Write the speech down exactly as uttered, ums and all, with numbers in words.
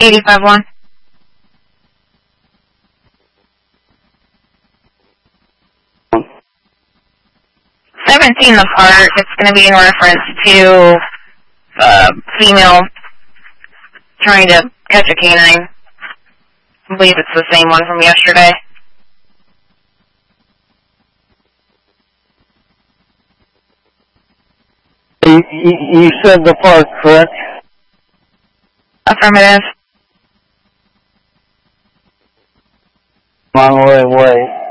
eighty-five one. seventeen the part, it's going to be in reference to uh, female trying to catch a canine. I believe it's the same one from yesterday. You, you, you said the park, correct? Affirmative. On the way, way.